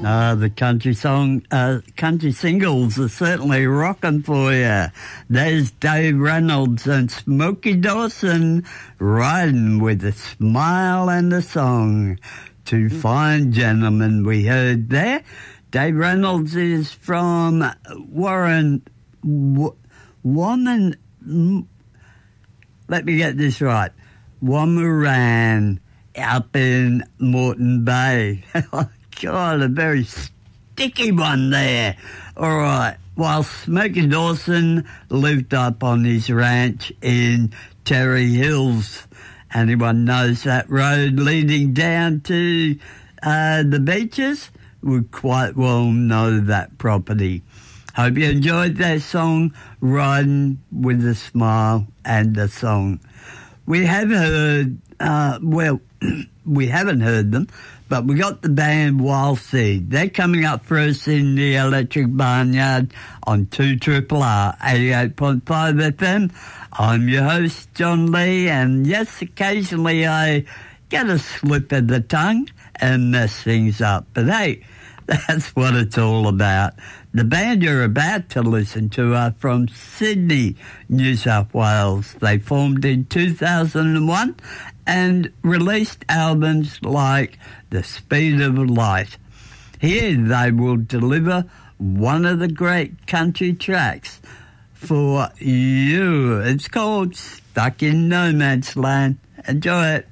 The country singles are certainly rocking for you. There's Dave Reynolds and Smokey Dawson, Riding with a Smile and a Song. Two fine gentlemen we heard there. Dave Reynolds is from Warren, let me get this right, Wamuran, up in Moreton Bay. God, a very sticky one there. All right. While Smokey Dawson lived up on his ranch in Terry Hills. Anyone knows that road leading down to the beaches would quite well know that property. Hope you enjoyed that song, Riding with a Smile and a Song. We have heard, we haven't heard them, but we got the band Wild Seed. They're coming up for us in the Electric Barnyard on 2RRR 88.5 FM. I'm your host, John Lee, and yes, occasionally I get a slip of the tongue and mess things up. But hey, that's what it's all about. The band you're about to listen to are from Sydney, New South Wales. They formed in 2001 and released albums like The Speed of Light. Here they will deliver one of the great country tracks for you. It's called Stuck in No Man's Land. Enjoy it.